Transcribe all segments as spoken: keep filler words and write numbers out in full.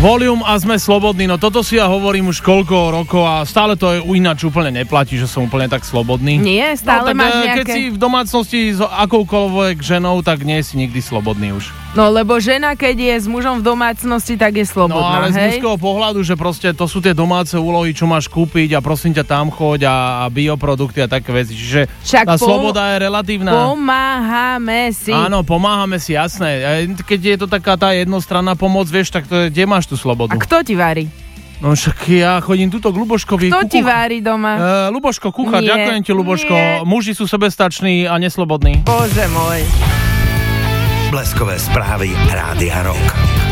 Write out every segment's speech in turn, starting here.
Volium a sme slobodní, no toto si ja hovorím už koľko rokov a stále to ináč úplne neplatí, že som úplne tak slobodný. Nie, stále no, tak, máš nejaké... keď si v domácnosti s akoukoľvek ženou, tak nie si nikdy slobodný už. No lebo žena, keď je s mužom v domácnosti, tak je slobodná, no, ale hej? z mužského pohľadu, že proste to sú tie domáce úlohy, čo máš kúpiť a prosím ťa tam choď a, a bioprodukty a také veci. Čiže však tá po... sloboda je relatívna. Pomáhame si. Áno, pomáhame si, jasné. Keď je to taká tá jednostranná pomoc, vieš, tak to je, kde máš tú slobodu? A kto ti varí? No však ja chodím tuto k Luboškovi. Kto kukuch... ti varí doma? Uh, Luboško, kuchár, Nie, ďakujem ti, Luboško. nie. Muži sú sebestační a neslobodní. Bože môj. Bleskové správy Rádia Rock.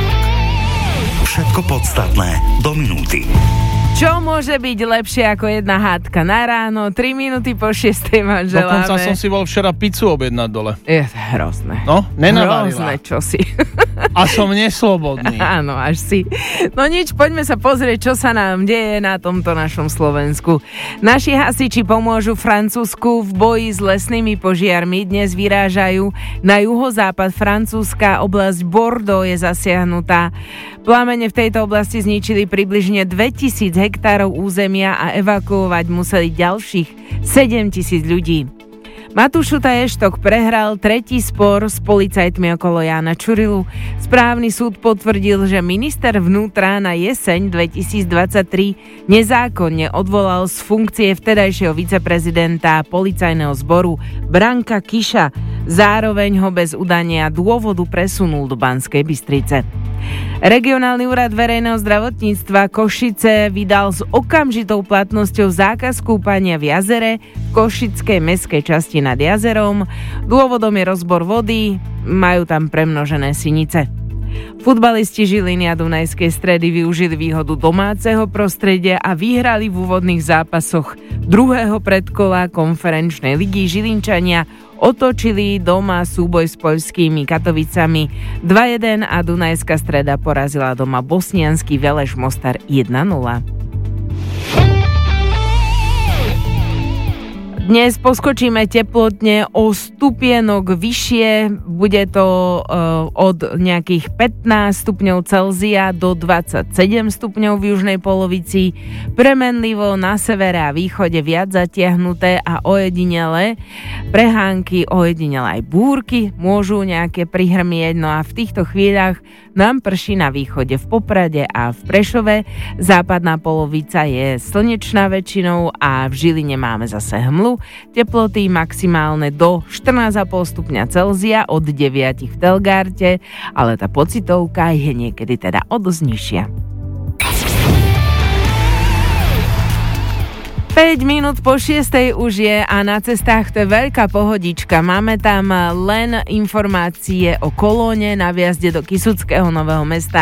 Všetko podstatné do minúty. Čo môže byť lepšie ako jedna hádka na ráno? tri minúty po šiestej vám želáme. Dokonca som si bol včera pizzu objednať dole. Je hrozné. No, nenavarila. Hrozné, čo si. A som neslobodný. Áno, až si. No nič, poďme sa pozrieť, čo sa nám deje na tomto našom Slovensku. Naši hasiči pomôžu Francúzsku v boji s lesnými požiarmi. Dnes vyrážajú na juhozápad Francúzska. Oblasť Bordeaux je zasiahnutá. Plamene v tejto oblasti zničili približne dvetisíc hektárov územia a evakuovať museli ďalších sedemtisíc ľudí. Matúš Šuta Eštok prehral tretí spor s policajtmi okolo Jána Čurilu. Správny súd potvrdil, že minister vnútra na jeseň dvetisícdvadsaťtri nezákonne odvolal z funkcie vtedajšieho viceprezidenta policajného zboru Branka Kiša. Zároveň ho bez udania dôvodu presunul do Banskej Bystrice. Regionálny úrad verejného zdravotníctva Košice vydal s okamžitou platnosťou zákaz kúpania v jazere v košickej mestskej časti nad jazerom. Dôvodom je rozbor vody, majú tam premnožené sinice. Futbalisti Žiliny a Dunajskej Stredy využili výhodu domáceho prostredia a vyhrali v úvodných zápasoch druhého predkola konferenčnej ligy. Žilinčania otočili doma súboj s poľskými Katovicami dva jeden a Dunajská Streda porazila doma bosniansky Veleš Mostar jeden nula. Dnes poskočíme teplotne o stupienok vyššie, bude to uh, od nejakých pätnásť stupňov Celzia do dvadsaťsedem stupňov v južnej polovici, premenlivo na severe a východe viac zatiahnuté a ojedinele prehánky, ojedinele aj búrky môžu nejaké prihrmieť, no a v týchto chvíľach nám prší na východe v Poprade a v Prešove, západná polovica je slnečná väčšinou a v Žiline máme zase hmlu. Teploty maximálne do štrnásť celá päť stupňa Celzia, od deväť v Telgárte, ale tá pocitovka je niekedy teda o dosť nižšia. päť minút po šiestej už je a na cestách to je veľká pohodička. Máme tam len informácie o kolóne na vjazde do Kysuckého Nového Mesta.